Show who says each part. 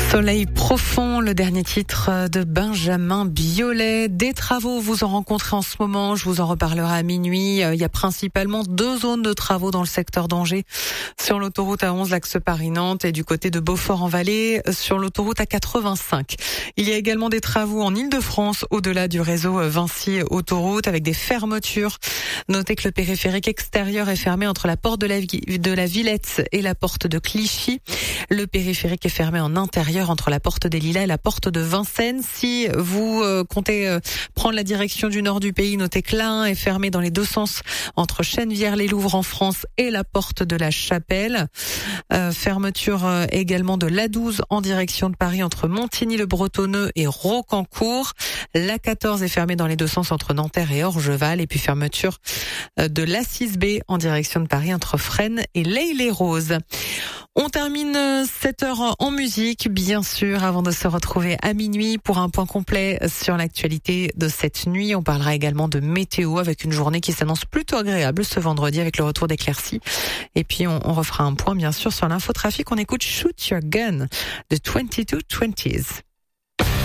Speaker 1: Soleil profond, le dernier titre de Benjamin Biolay. Des travaux, vous en rencontrez en ce moment, je vous en reparlerai à minuit. Il y a principalement 2 zones de travaux dans le secteur d'Angers, sur l'autoroute A11, l'axe Paris-Nantes, et du côté de Beaufort-en-Vallée, sur l'autoroute A85. Il y a également des travaux en Île-de-France, au-delà du réseau Vinci Autoroute, avec des fermetures. Notez que le périphérique extérieur est fermé entre la porte de la Villette et la porte de Clichy. Le périphérique est fermé en intérieur entre la porte des Lilas et la porte de Vincennes. Si vous comptez prendre la direction du nord du pays, notez que l'A1 est fermé dans les 2 sens entre Chennevières-les-Louvres en France et la porte de la Chapelle. Fermeture également de l'A12 en direction de Paris entre Montigny-le-Bretonneux et Rocancourt. L'A14 est fermée dans les 2 sens entre Nanterre et Orgeval. Et puis fermeture de l'A6B en direction de Paris entre Fresnes et l'Haye-les-Roses. On termine cette heure en musique, bien sûr, avant de se retrouver à minuit pour un point complet sur l'actualité de cette nuit. On parlera également de météo avec une journée qui s'annonce plutôt agréable ce vendredi avec le retour d'éclaircies. Et puis on refera un point, bien sûr, sur l'infotrafic. On écoute Shoot Your Gun de 2220s.